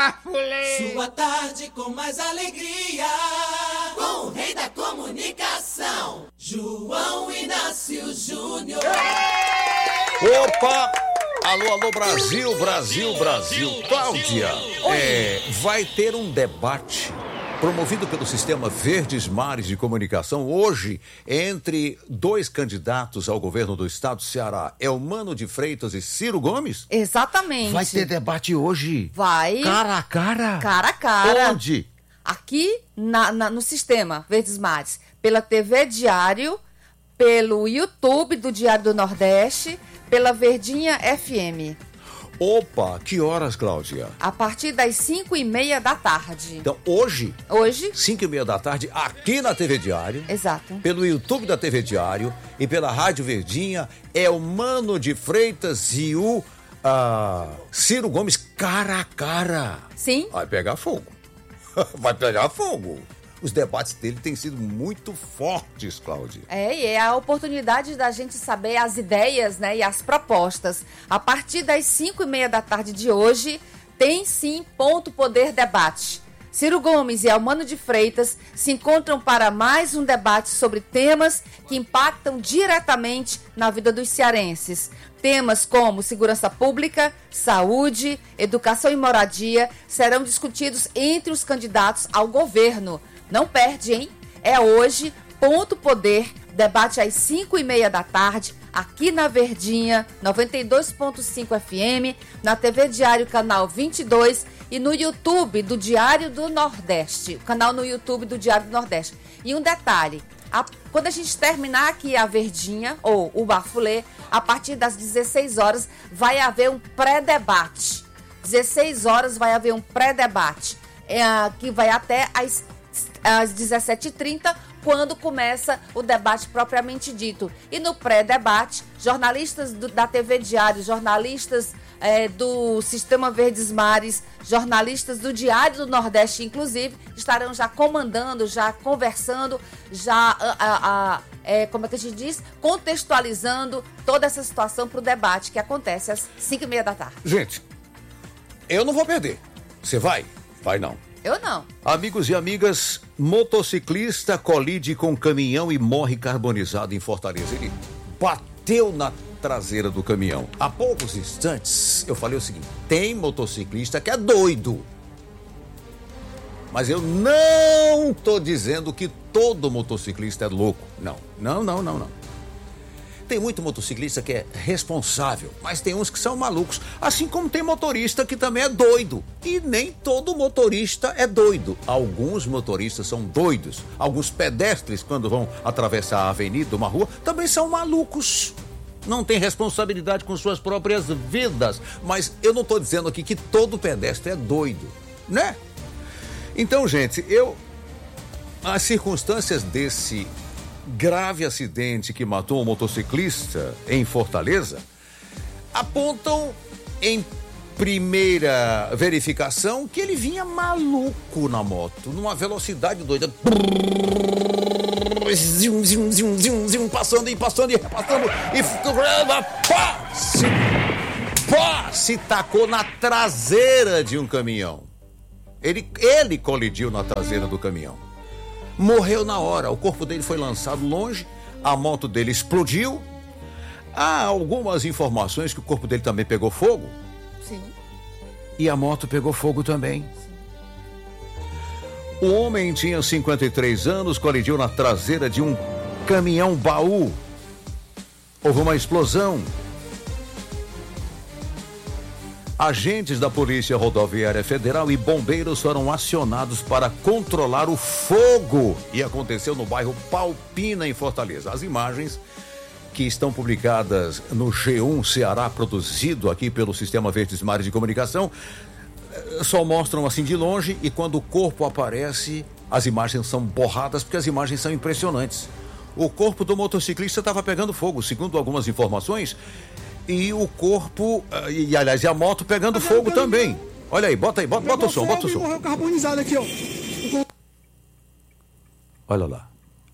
Bafulê! Sua tarde com mais alegria, com o rei da comunicação, João Inácio Júnior. Opa! Alô, alô, Brasil, Brasil, Brasil. Cláudia, vai ter um debate promovido pelo Sistema Verdes Mares de Comunicação hoje entre dois candidatos ao governo do estado do Ceará, Eumano de Freitas e Ciro Gomes? Exatamente. Vai ter debate hoje? Vai. Cara a cara? Cara a cara. Onde? Aqui no Sistema Verdes Mares, pela TV Diário, pelo YouTube do Diário do Nordeste, pela Verdinha FM. Opa, que horas, Cláudia? A partir das 5h30 da tarde. Então, hoje, Hoje, 5h30 da tarde, aqui na TV Diário. exato. Pelo YouTube da TV Diário e pela Rádio Verdinha, Eumano de Freitas e o Ciro Gomes cara a cara. Sim. Vai pegar fogo. Vai pegar fogo. Os debates dele têm sido muito fortes, Cláudia. E é a oportunidade da gente saber as ideias, né, e as propostas. A partir das 5h30 da tarde de hoje, tem sim Ponto Poder Debate. Ciro Gomes e Eumano de Freitas se encontram para mais um debate sobre temas que impactam diretamente na vida dos cearenses. Temas como segurança pública, saúde, educação e moradia serão discutidos entre os candidatos ao governo. Não perde, hein? É hoje, Ponto Poder, debate às 5h30 da tarde, aqui na Verdinha, 92.5 FM, na TV Diário, canal 22 e no YouTube do Diário do Nordeste, o canal no YouTube do Diário do Nordeste. E um detalhe, quando a gente terminar aqui a Verdinha, ou o Bafulê, a partir das 16 horas vai haver um pré-debate. 16 horas vai haver um pré-debate, que vai até às 17h30, quando começa o debate propriamente dito. E no pré-debate, jornalistas da TV Diário, jornalistas do Sistema Verdes Mares, jornalistas do Diário do Nordeste, inclusive, estarão já comandando, já conversando, já, como é que a gente diz? Contextualizando toda essa situação para o debate que acontece às 5h30 da tarde. Gente, eu não vou perder. Você vai? Vai não. Eu não. Amigos e amigas, motociclista colide com caminhão e morre carbonizado em Fortaleza. Ele bateu na traseira do caminhão. Há poucos instantes, eu falei o seguinte: tem motociclista que é doido. Mas eu não tô dizendo que todo motociclista é louco. Não. Tem muito motociclista que é responsável, mas tem uns que são malucos. Assim como tem motorista que também é doido. E nem todo motorista é doido. Alguns motoristas são doidos. Alguns pedestres, quando vão atravessar a avenida, uma rua, também são malucos. Não tem responsabilidade com suas próprias vidas. Mas eu não estou dizendo aqui que todo pedestre é doido, né? Então, gente, as circunstâncias desse grave acidente que matou um motociclista em Fortaleza apontam, em primeira verificação, que ele vinha maluco na moto, numa velocidade doida. Passando e se tacou na traseira de um caminhão. Ele colidiu na traseira do caminhão. Morreu na hora, o corpo dele foi lançado longe, a moto dele explodiu. Há algumas informações que o corpo dele também pegou fogo. Sim. E a moto pegou fogo também. Sim. O homem tinha 53 anos, colidiu na traseira de um caminhão baú. Houve uma explosão. Agentes da Polícia Rodoviária Federal e bombeiros foram acionados para controlar o fogo. E aconteceu no bairro Palpina, em Fortaleza. As imagens que estão publicadas no G1 Ceará, produzido aqui pelo Sistema Verdes Mares de Comunicação, só mostram assim de longe, e quando o corpo aparece, as imagens são borradas, porque as imagens são impressionantes. O corpo do motociclista estava pegando fogo, segundo algumas informações, e o corpo, e a moto pegando fogo também. Olha aí, bota o som, bota o som. Morreu carbonizado aqui, ó. Olha lá.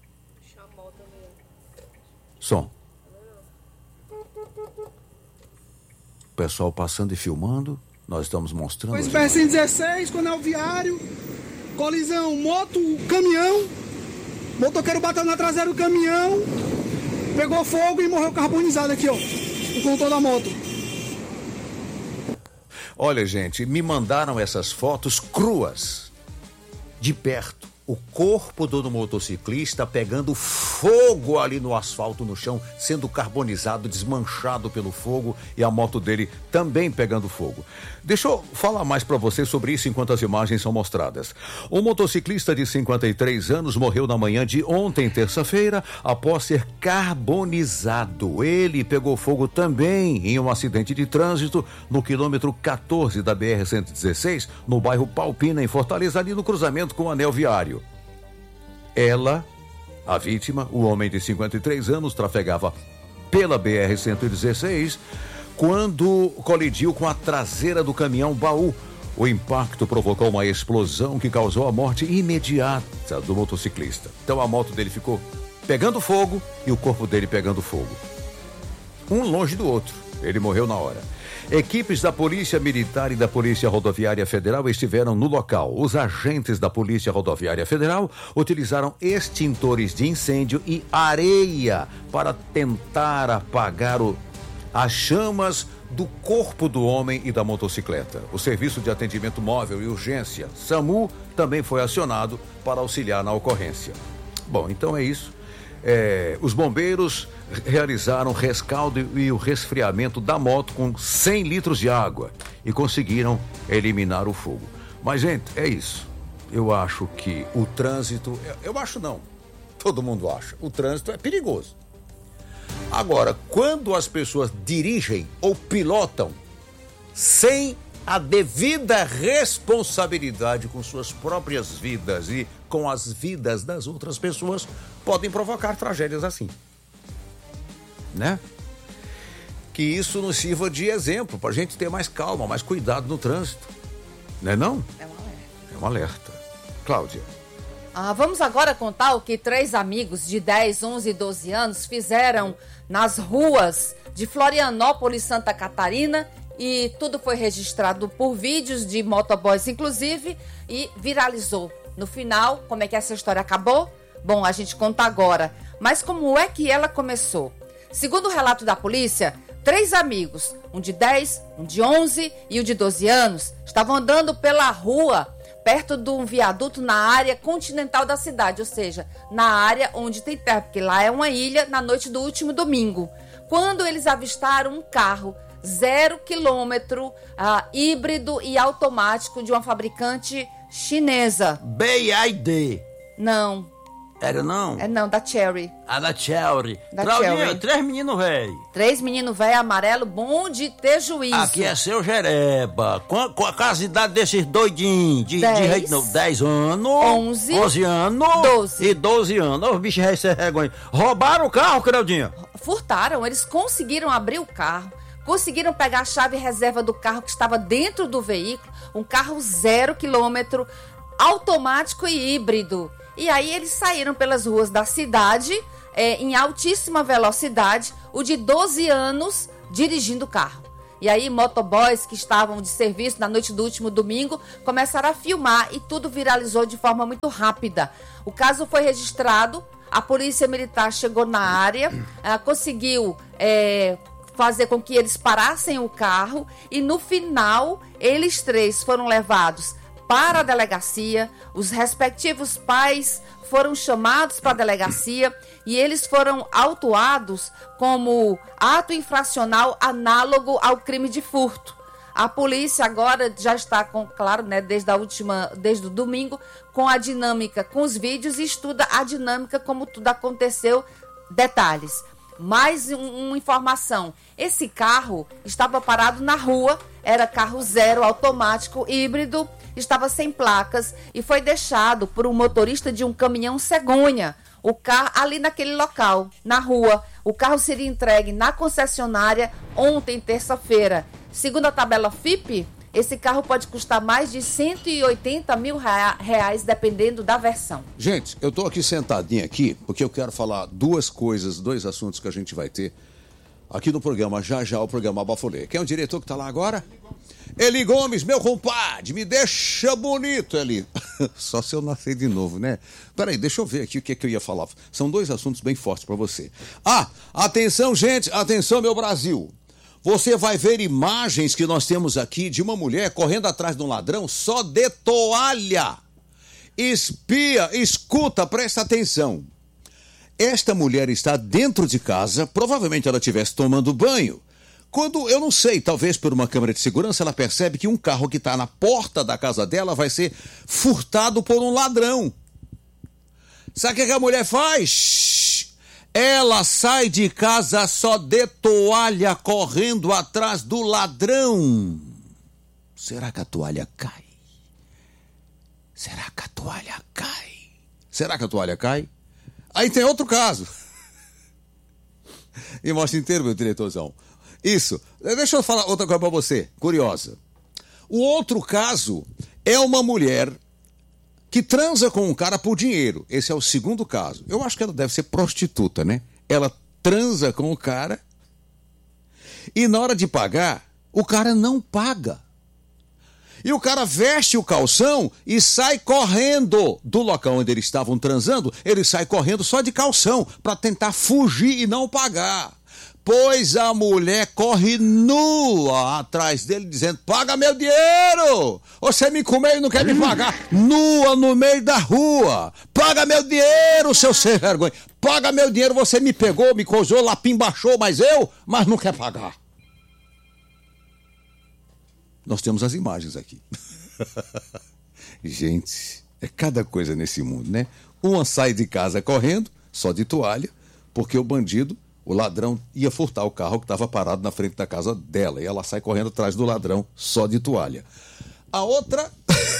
Som. O pessoal passando e filmando Nós estamos mostrando. Pois BR-116, Conel Viário, colisão, moto, caminhão, motoqueiro bateu na traseira do caminhão, pegou fogo e morreu carbonizado aqui, ó, o condutor da moto. Olha, gente, me mandaram essas fotos cruas, de perto. O corpo do motociclista pegando fogo ali no asfalto, no chão, sendo carbonizado, desmanchado pelo fogo, e a moto dele também pegando fogo. Deixa eu falar mais para você sobre isso enquanto as imagens são mostradas. Um motociclista de 53 anos morreu na manhã de ontem, terça-feira, após ser carbonizado. Ele pegou fogo também em um acidente de trânsito no quilômetro 14 da BR-116, no bairro Palpina, em Fortaleza, ali no cruzamento com o anel viário. Ela, a vítima, o homem de 53 anos, trafegava pela BR-116 quando colidiu com a traseira do caminhão baú. O impacto provocou uma explosão que causou a morte imediata do motociclista. Então a moto dele ficou pegando fogo e o corpo dele pegando fogo. Um longe do outro. Ele morreu na hora. Equipes da Polícia Militar e da Polícia Rodoviária Federal estiveram no local. Os agentes da Polícia Rodoviária Federal utilizaram extintores de incêndio e areia para tentar apagar as chamas do corpo do homem e da motocicleta. O Serviço de Atendimento Móvel e Urgência, SAMU, também foi acionado para auxiliar na ocorrência. Bom, então é isso. Os bombeiros realizaram o rescaldo e o resfriamento da moto com 100 litros de água e conseguiram eliminar o fogo. Mas, gente, é isso. Eu acho que o trânsito... Eu acho não. Todo mundo acha. O trânsito é perigoso. Agora, quando as pessoas dirigem ou pilotam sem a devida responsabilidade com suas próprias vidas e com as vidas das outras pessoas, podem provocar tragédias assim, né? Que isso nos sirva de exemplo para a gente ter mais calma, mais cuidado no trânsito, né não? É um alerta. É um alerta. Cláudia. Vamos agora contar o que 3 amigos de 10, 11 e 12 anos fizeram nas ruas de Florianópolis, Santa Catarina, e tudo foi registrado por vídeos de motoboys, inclusive, e viralizou. No final, como é que essa história acabou? Bom, a gente conta agora. Mas como é que ela começou? Segundo o relato da polícia, 3 amigos, um de 10, um de 11 e o de 12 anos, estavam andando pela rua, perto de um viaduto na área continental da cidade, ou seja, na área onde tem terra, porque lá é uma ilha, na noite do último domingo. Quando eles avistaram um carro 0 quilômetro, híbrido e automático de uma fabricante chinesa. BYD. Não. Era não? É não, da Cherry. Da Cherry. Da Claudinha, Cherry. 3 meninos velho. 3 meninos velho amarelo, bom de ter juízo. Aqui é seu Jereba. Com a idade desses doidinhos. De 10 anos. 11 anos. 12. E 12 anos. Os bichos recebem. Roubaram o carro, Claudinha? Furtaram, eles conseguiram abrir o carro. Conseguiram pegar a chave reserva do carro que estava dentro do veículo, um carro 0 quilômetro, automático e híbrido. E aí eles saíram pelas ruas da cidade em altíssima velocidade, o de 12 anos dirigindo o carro. E aí motoboys que estavam de serviço na noite do último domingo começaram a filmar e tudo viralizou de forma muito rápida. O caso foi registrado, a polícia militar chegou na área, conseguiu... fazer com que eles parassem o carro e no final eles 3 foram levados para a delegacia, os respectivos pais foram chamados para a delegacia e eles foram autuados como ato infracional análogo ao crime de furto. A polícia agora já está, claro, né, desde o domingo, com a dinâmica, com os vídeos e estuda a dinâmica como tudo aconteceu. Detalhes. Mais uma informação, esse carro estava parado na rua, era carro 0 automático híbrido, estava sem placas e foi deixado por um motorista de um caminhão cegonha, o carro ali naquele local, na rua. O carro seria entregue na concessionária ontem, terça-feira. Segundo a tabela FIPE, esse carro pode custar mais de 180 mil reais, dependendo da versão. Gente, eu tô aqui sentadinho aqui, porque eu quero falar 2 coisas, 2 assuntos que a gente vai ter aqui no programa, já o programa Bafolê. Quem é o diretor que tá lá agora? Eli Gomes, meu compadre, me deixa bonito, Eli. Só se eu nascer de novo, né? Peraí, deixa eu ver aqui o que eu ia falar. São 2 assuntos bem fortes pra você. Atenção, gente, atenção, meu Brasil. Você vai ver imagens que nós temos aqui de uma mulher correndo atrás de um ladrão só de toalha. Espia, escuta, presta atenção. Esta mulher está dentro de casa, provavelmente ela estivesse tomando banho. Quando, eu não sei, talvez por uma câmera de segurança, ela percebe que um carro que está na porta da casa dela vai ser furtado por um ladrão. Sabe o que a mulher faz? Ela sai de casa só de toalha, correndo atrás do ladrão. Será que a toalha cai? Será que a toalha cai? Será que a toalha cai? Aí tem outro caso. E mostra inteiro, meu diretorzão. Isso. Deixa eu falar outra coisa pra você, curiosa. O outro caso é uma mulher que transa com um cara por dinheiro. Esse é o segundo caso. Eu acho que ela deve ser prostituta, né? Ela transa com o cara e na hora de pagar, o cara não paga. E o cara veste o calção e sai correndo do local onde eles estavam transando. Ele sai correndo só de calção para tentar fugir e não pagar. Pois a mulher corre nua atrás dele dizendo: paga meu dinheiro! Você me comeu e não quer me pagar. Nua no meio da rua. Paga meu dinheiro, seu sem vergonha. Paga meu dinheiro, você me pegou, me coisou, lapim baixou, mas não quer pagar. Nós temos as imagens aqui. Gente, é cada coisa nesse mundo, né? Uma sai de casa correndo, só de toalha, porque o bandido, o ladrão, ia furtar o carro que estava parado na frente da casa dela. E ela sai correndo atrás do ladrão, só de toalha. A outra...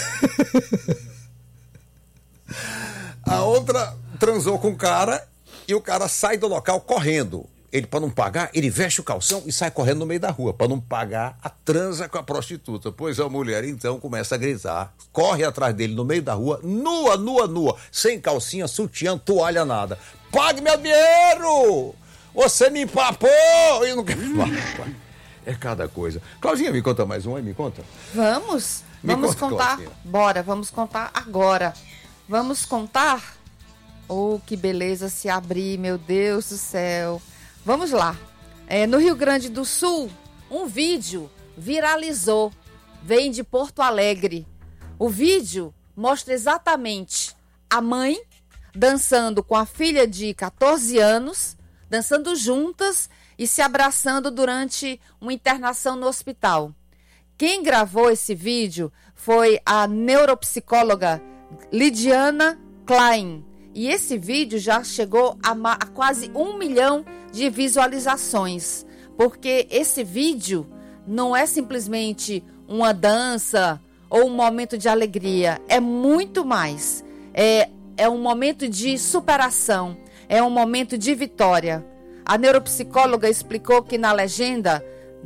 A outra transou com o cara e o cara sai do local correndo. Ele, para não pagar, ele veste o calção e sai correndo no meio da rua. Para não pagar, a transa com a prostituta. Pois a mulher, então, começa a gritar. Corre atrás dele no meio da rua, nua, nua, nua. Sem calcinha, sutiã, toalha, nada. Pague meu dinheiro! Você me empapou! E não quer pagar. É cada coisa. Claudinha, me conta mais um aí, me conta. Vamos contar. Claudinha. Bora, vamos contar agora. Vamos contar? Oh, que beleza se abrir, meu Deus do céu. Vamos lá. No Rio Grande do Sul, um vídeo viralizou. Vem de Porto Alegre. O vídeo mostra exatamente a mãe dançando com a filha de 14 anos, dançando juntas e se abraçando durante uma internação no hospital. Quem gravou esse vídeo foi a neuropsicóloga Lidiana Klein. E esse vídeo já chegou a quase 1 milhão de visualizações, porque esse vídeo não é simplesmente uma dança ou um momento de alegria, é muito mais. É um momento de superação, é um momento de vitória. A neuropsicóloga explicou que na legenda,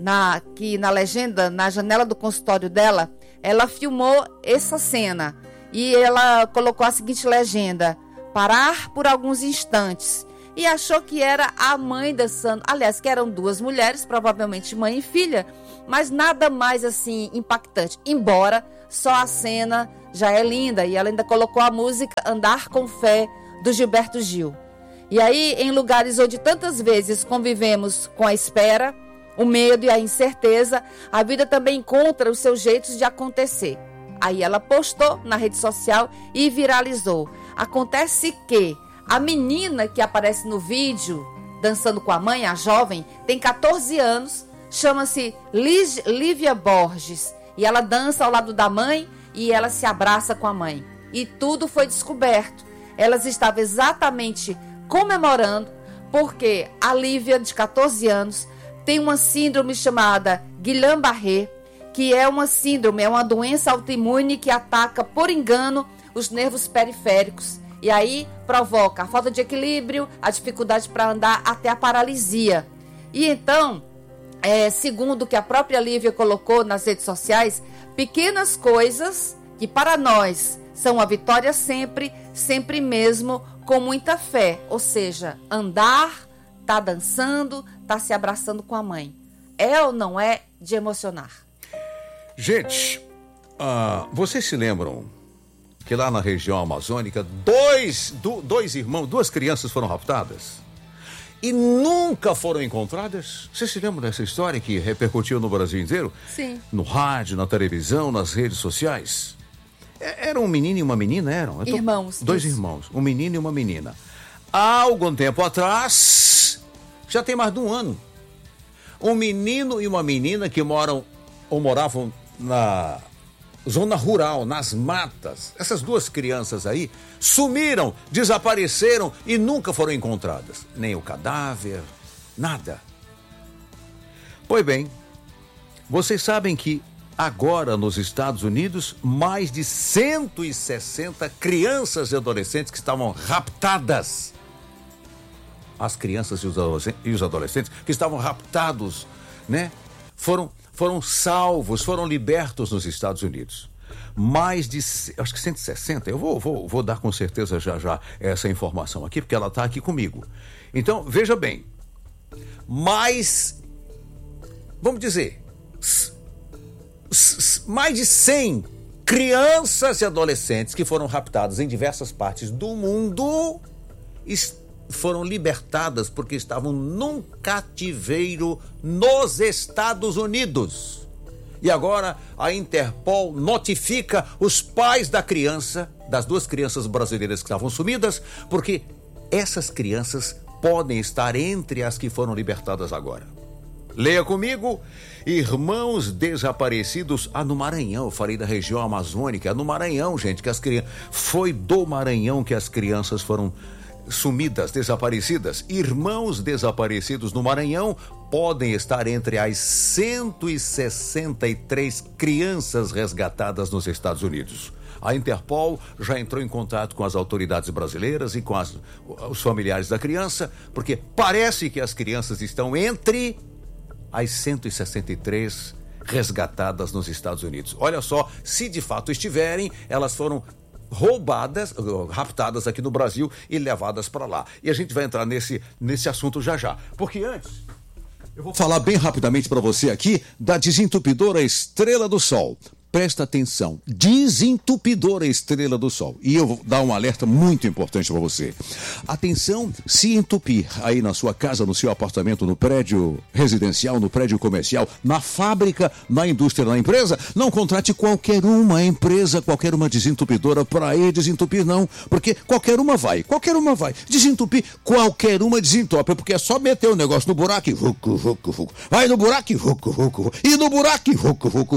na janela do consultório dela, ela filmou essa cena e ela colocou a seguinte legenda: parar por alguns instantes, e achou que era a mãe dançando. Aliás, que eram 2 mulheres, provavelmente mãe e filha, mas nada mais assim impactante, embora só a cena já é linda. E ela ainda colocou a música Andar com Fé, do Gilberto Gil. E aí, em lugares onde tantas vezes convivemos com a espera, o medo e a incerteza, a vida também encontra os seus jeitos de acontecer. Aí ela postou na rede social e viralizou. Acontece que a menina que aparece no vídeo, dançando com a mãe, a jovem, tem 14 anos, chama-se Lívia Borges. E ela dança ao lado da mãe e ela se abraça com a mãe. E tudo foi descoberto. Elas estavam exatamente comemorando porque a Lívia, de 14 anos, tem uma síndrome chamada Guillain-Barré, que é uma síndrome, é uma doença autoimune que ataca, por engano, os nervos periféricos. E aí provoca a falta de equilíbrio, a dificuldade para andar, até a paralisia. E então, segundo o que a própria Lívia colocou nas redes sociais, pequenas coisas que para nós são a vitória sempre, sempre mesmo, com muita fé. Ou seja, andar, tá dançando, tá se abraçando com a mãe. É ou não é de emocionar? Gente, vocês se lembram que lá na região amazônica, duas crianças foram raptadas e nunca foram encontradas? Vocês se lembram dessa história que repercutiu no Brasil inteiro? Sim. No rádio, na televisão, nas redes sociais. Era um menino e uma menina, eram? Irmãos. Dois irmãos, um menino e uma menina. Há algum tempo atrás, já tem mais de um ano, um menino e uma menina que moravam na zona rural, nas matas. Essas duas crianças aí sumiram, desapareceram e nunca foram encontradas. Nem o cadáver, nada. Pois bem, vocês sabem que agora nos Estados Unidos, mais de 160 crianças e adolescentes que estavam raptadas. As crianças e os adolescentes que estavam raptados, né? Foram salvos, foram libertos nos Estados Unidos. Mais de, acho que 160, eu vou dar com certeza já essa informação aqui, porque ela está aqui comigo. Então, veja bem, vamos dizer, mais de 100 crianças e adolescentes que foram raptadas em diversas partes do mundo foram libertadas porque estavam num cativeiro nos Estados Unidos. E agora a Interpol notifica os pais das duas crianças brasileiras que estavam sumidas, porque essas crianças podem estar entre as que foram libertadas agora. Leia comigo: irmãos desaparecidos no Maranhão. Eu falei da região amazônica, no Maranhão, gente, que as crianças, foi do Maranhão que as crianças foram sumidas, desaparecidas. Irmãos desaparecidos no Maranhão podem estar entre as 163 crianças resgatadas nos Estados Unidos. A Interpol já entrou em contato com as autoridades brasileiras e com os familiares da criança, porque parece que as crianças estão entre as 163 resgatadas nos Estados Unidos. Olha só, se de fato estiverem, elas foram raptadas aqui no Brasil e levadas para lá. E a gente vai entrar nesse assunto já. Porque antes, eu vou falar bem rapidamente para você aqui da desentupidora Estrela do Sol. Presta atenção, desentupidora Estrela do Sol. E eu vou dar um alerta muito importante para você. Atenção, se entupir aí na sua casa, no seu apartamento, no prédio residencial, no prédio comercial, na fábrica, na indústria, na empresa, não contrate qualquer uma empresa, qualquer uma desentupidora para ir desentupir, não. Porque qualquer uma vai. Desentupir, qualquer uma desentope, porque é só meter o negócio no buraco e vai no buraco e e no buraco e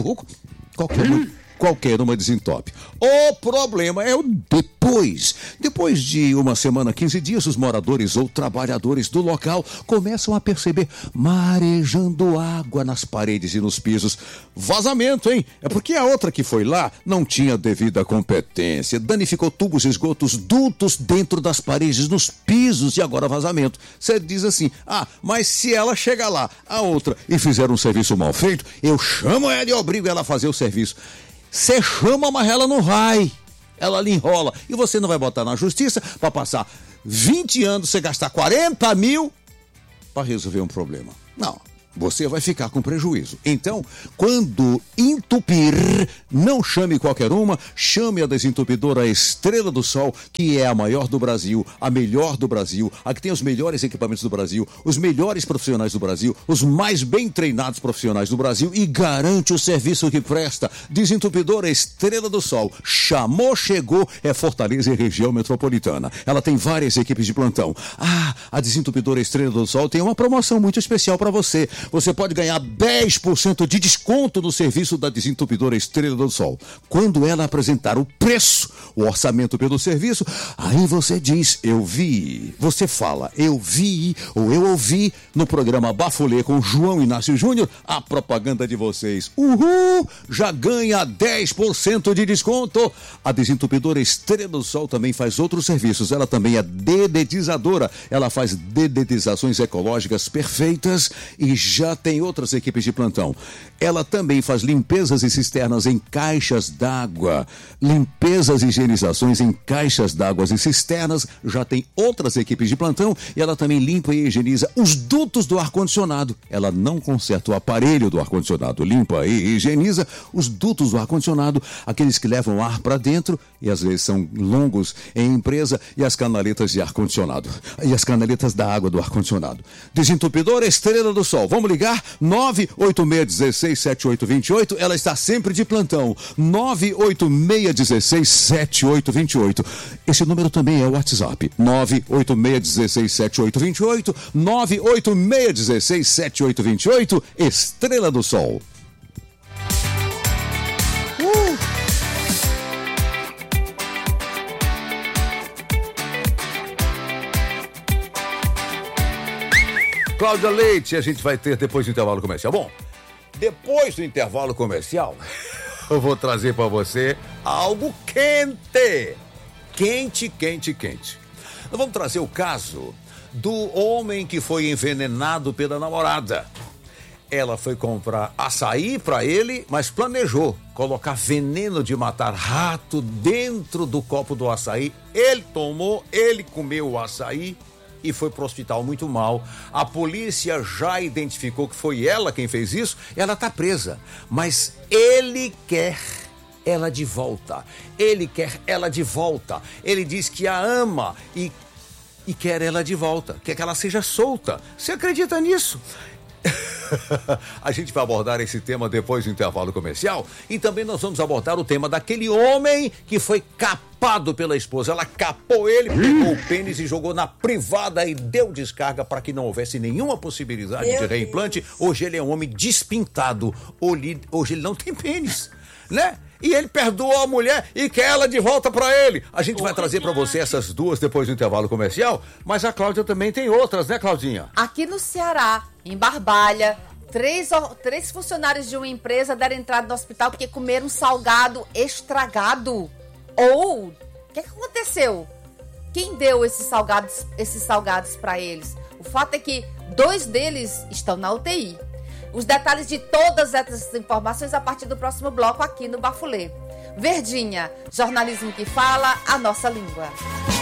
Qualquer uma desentope. O problema é o depois. Depois de uma semana, 15 dias, os moradores ou trabalhadores do local começam a perceber marejando água nas paredes e nos pisos. Vazamento, hein? É porque a outra que foi lá não tinha devida competência. Danificou tubos, esgotos, dutos dentro das paredes, nos pisos, e agora vazamento. Você diz assim: mas se ela chegar lá, a outra, e fizer um serviço mal feito, eu chamo ela e obrigo ela a fazer o serviço. Você chama, mas ela não vai. Ela lhe enrola. E você não vai botar na justiça para passar 20 anos, você gastar 40 mil para resolver um problema. Não. Você vai ficar com prejuízo. Então, quando entupir, não chame qualquer uma, chame a desentupidora Estrela do Sol, que é a maior do Brasil, a melhor do Brasil, a que tem os melhores equipamentos do Brasil, os melhores profissionais do Brasil, os mais bem treinados profissionais do Brasil e garante o serviço que presta. Desentupidora Estrela do Sol. Chamou, chegou, é Fortaleza e região metropolitana. Ela tem várias equipes de plantão. A desentupidora Estrela do Sol tem uma promoção muito especial para você. Você pode ganhar 10% de desconto no serviço da desentupidora Estrela do Sol. Quando ela apresentar o preço, o orçamento pelo serviço, aí você diz: eu vi. Você fala: eu vi ou eu ouvi no programa Bafulê com João Inácio Júnior a propaganda de vocês. Uhul! Já ganha 10% de desconto. A desentupidora Estrela do Sol também faz outros serviços. Ela também é dedetizadora. Ela faz dedetizações ecológicas perfeitas e já tem outras equipes de plantão. Ela também faz limpezas e cisternas em caixas d'água. Limpezas e higienizações em caixas d'água e cisternas. Já tem outras equipes de plantão. E ela também limpa e higieniza os dutos do ar-condicionado. Ela não conserta o aparelho do ar-condicionado. Limpa e higieniza os dutos do ar-condicionado. Aqueles que levam ar para dentro. E às vezes são longos em empresa. E as canaletas de ar-condicionado. E as canaletas da água do ar-condicionado. Desentupidora Estrela do Sol. Vamos ligar? 986167828. Ela está sempre de plantão. 986167828. Esse número também é o WhatsApp. 986167828. 986167828. Estrela do Sol. Cláudia Leite, a gente vai ter depois do intervalo comercial. Bom, depois do intervalo comercial, eu vou trazer para você algo quente. Quente, quente, quente. Nós vamos trazer o caso do homem que foi envenenado pela namorada. Ela foi comprar açaí para ele, mas planejou colocar veneno de matar rato dentro do copo do açaí. Ele tomou, ele comeu o açaí e foi pro hospital muito mal. A polícia já identificou que foi ela quem fez isso. Ela tá presa, mas ele quer ela de volta. Ele quer ela de volta. Ele diz que a ama e quer ela de volta. Quer que ela seja solta. Você acredita nisso? A gente vai abordar esse tema depois do intervalo comercial e também nós vamos abordar o tema daquele homem que foi capado pela esposa. Ela capou ele, pegou o pênis e jogou na privada e deu descarga para que não houvesse nenhuma possibilidade de reimplante. Hoje ele é um homem despintado. Hoje ele não tem pênis, né? E ele perdoou a mulher e quer ela de volta pra ele. A gente vai trazer pra você essas duas depois do intervalo comercial, mas a Cláudia também tem outras, né, Claudinha? Aqui no Ceará, em Barbalha, três funcionários de uma empresa deram entrada no hospital porque comeram um salgado estragado. O que aconteceu? Quem deu esses salgados pra eles? O fato é que 2 deles estão na UTI. Os detalhes de todas essas informações a partir do próximo bloco aqui no Bafulê. Verdinha, jornalismo que fala a nossa língua.